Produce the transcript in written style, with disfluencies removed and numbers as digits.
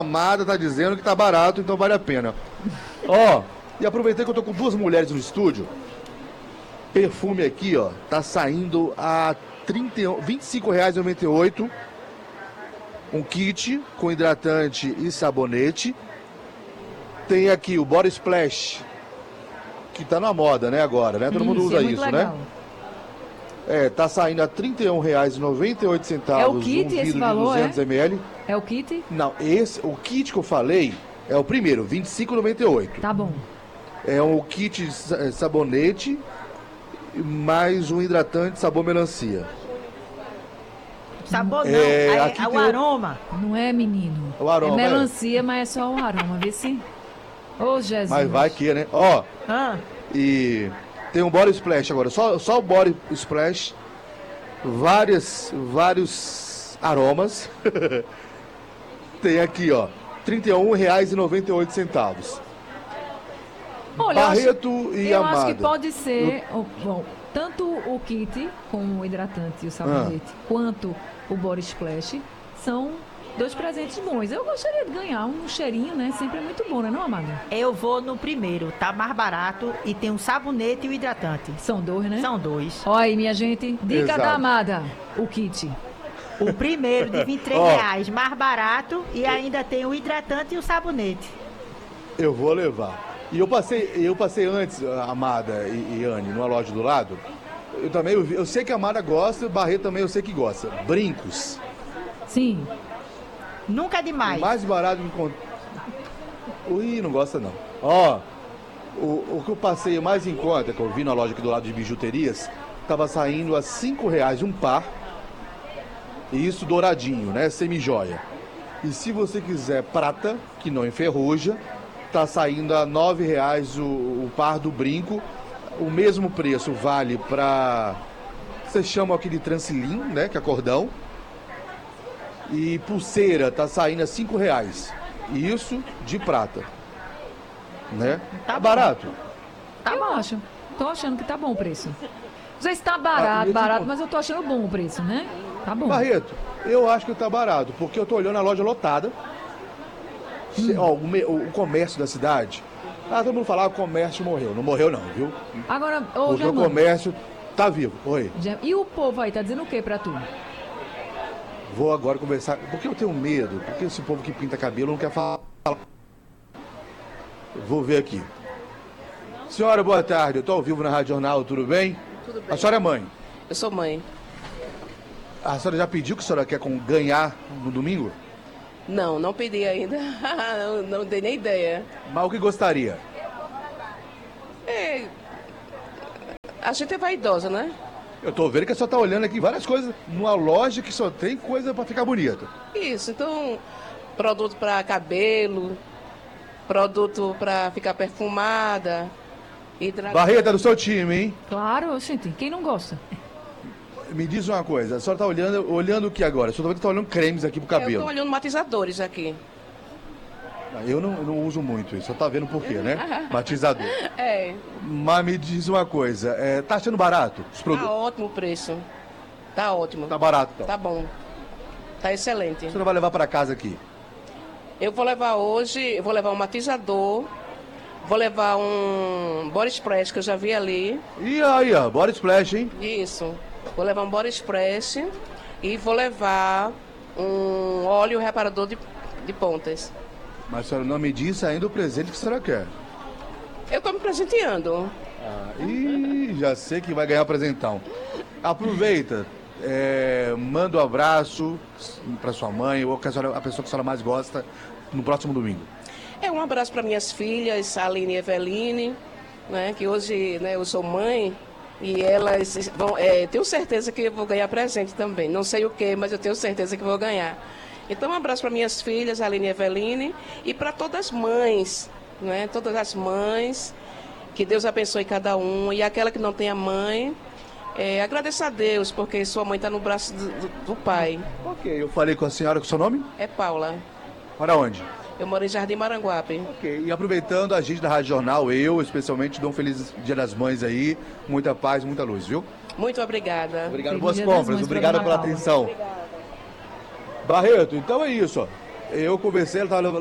Amada tá dizendo que tá barato, então vale a pena. Ó, e aproveitei que eu tô com duas mulheres no estúdio. Perfume aqui, ó, tá saindo a R$ 25,98. Um kit com hidratante e sabonete. Tem aqui o Body Splash, que tá na moda, né, agora, né? Todo mundo usa isso, legal. né? É, tá saindo a R$ 31,98. É o kit, um vidro esse valor, de 200 ml. É o kit? Não, o kit que eu falei é o primeiro, R$ 25,98. Tá bom. É um kit de sabonete mais um hidratante sabor melancia. Sabor não, aqui é o tem aroma. Não é, menino? O aroma, é melancia, mas é só o aroma, vê se... Ô, Jesus. Mas vai que, né? Ó, e tem um Body Splash agora, só o Body Splash, vários aromas. Tem aqui, ó, R$ 31,98. Olha, Barreto e eu Amada. acho que pode ser, bom, tanto o kit com o hidratante e o sabonete, quanto o Body Splash, são dois presentes bons. Eu gostaria de ganhar um cheirinho, né? Sempre é muito bom, né, não, Amada? Eu vou no primeiro, tá mais barato e tem um sabonete e o hidratante. São dois, né? São dois. Olha aí, minha gente, dica Exato. da Amada, o kit. O primeiro de R$ 23, mais barato, e ainda tem o hidratante e o sabonete. Eu vou levar. E eu passei antes, Amada e Anne, numa loja do lado. Eu sei que a Amada gosta, o Barreto também eu sei que gosta. Brincos. Sim. Nunca é O demais. mais barato que encontrei. Ui, não gosta não. Ó, o que eu passei mais em conta, que eu vi na loja aqui do lado de bijuterias, tava saindo a R$ 5,00 um par. E isso douradinho, né? Semi-joia. E se você quiser prata, que não enferruja, tá saindo a R$ 9,00 o par do brinco. O mesmo preço vale para... Vocês chamam aquele transilim, né? Que é cordão. E pulseira tá saindo a R$ 5,00. Isso de prata. Né? Tá bom. Barato. Tá eu bom. acho. Tô achando que tá bom o preço. Não sei se tá Ah, barato, mesmo- mas eu tô achando bom o preço, né? Tá bom. Barreto, eu acho que tá barato, porque eu tô olhando a loja lotada. Ó, o comércio da cidade. Todo mundo fala, o comércio morreu. Não morreu não, viu? Agora, ô, Porque o Germano, comércio tá vivo. Oi, e o povo aí, tá dizendo o que pra tu? vou agora conversar. Porque eu tenho medo, porque esse povo que pinta cabelo não quer falar. Vou ver aqui. Senhora, boa tarde. Eu tô ao vivo na Rádio Jornal, tudo bem? Tudo bem. A senhora é mãe. Eu sou mãe. A senhora já pediu que a senhora quer ganhar no domingo? Não, não pedi ainda. não dei nem ideia. Mas o que gostaria? A gente é vaidosa, né? Eu tô vendo que a senhora tá olhando aqui várias coisas numa loja que só tem coisa pra ficar bonita. Isso, então, produto para cabelo, produto para ficar perfumada, hidratante. Barreto é do seu time, hein? Claro, gente, quem não gosta? Me diz uma coisa, a senhora tá olhando o que agora? A senhora tá olhando cremes aqui pro Eu cabelo. estou olhando matizadores aqui. Eu não uso muito isso, só tá vendo por quê, né? Matizador. É, Mas me diz uma coisa, tá achando barato os tá produtos? ótimo o preço. Tá ótimo. Tá barato, então. Tá bom. Tá excelente. A senhora vai levar pra casa aqui. Eu vou levar um matizador, vou levar um body spray que eu já vi ali. E aí, ó, Body Splash, hein? Isso. Vou levar um body spray e vou levar um óleo reparador de pontas. Mas a senhora não me disse ainda o presente que a senhora quer. Eu estou me presenteando. Ih, já sei que vai ganhar o presentão. Aproveita, manda um abraço pra sua mãe ou a pessoa que a senhora mais gosta no próximo domingo. Um abraço para minhas filhas, Aline e Eveline, né, que hoje, né, eu sou mãe e elas vão. Tenho certeza que eu vou ganhar presente também. Não sei o que, mas eu tenho certeza que vou ganhar. Então, um abraço para minhas filhas, Aline e Eveline, e para todas as mães, né, todas as mães. Que Deus abençoe cada um. E aquela que não tem a mãe, agradeça a Deus, porque sua mãe está no braço do pai. Ok, eu falei com a senhora com o seu nome? É Paula. Para onde? Eu moro em Jardim Maranguape. Ok, e aproveitando a gente da Rádio Jornal, eu especialmente dou um feliz Dia das Mães aí, muita paz, muita luz, viu? Muito obrigada. Obrigado, Feliz boas Dia das compras, Mães obrigado pra pela Dona Paula. atenção. Barreto, então é isso, ó. Eu conversei, ela estava